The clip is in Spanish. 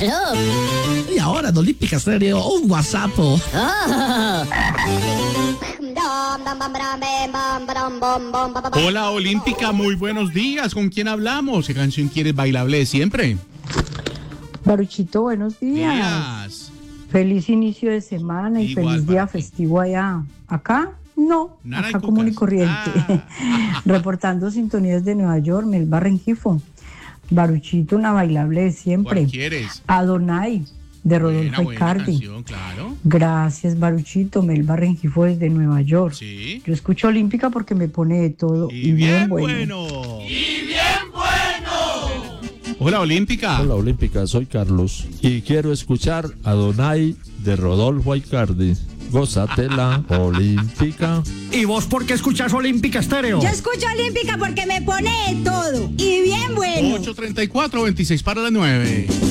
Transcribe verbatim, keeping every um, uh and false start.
Aló. Y ahora en Olímpica Estéreo, un WhatsApp. Oh. Hola Olímpica, muy buenos días. ¿Con quién hablamos? ¿Qué canción quieres bailable de siempre? Baruchito, buenos días. Días. Feliz inicio de semana y Igual, feliz día Baruchi. festivo allá. ¿Acá? No, Nara y acá común y cucas. corriente. Ah. Reportando sintonías de Nueva York, Melba Rengifo. Baruchito, una bailable de siempre. ¿Cuál quieres? Adonai, de Buena, Rodolfo buena Icardi. canción, claro. Gracias, Baruchito. Melba Rengifo desde Nueva York. Sí. Yo escucho Olímpica porque me pone de todo. Y bien bueno. Y bien bueno. Hola Olímpica. Hola Olímpica, soy Carlos y quiero escuchar Adonai de Rodolfo Icardi. Gózatela, Olímpica. ¿Y vos por qué escuchas Olímpica Estéreo? Yo escucho Olímpica porque me pone de todo. Y bien bueno. ocho treinta y cuatro, veintiséis para las nueve.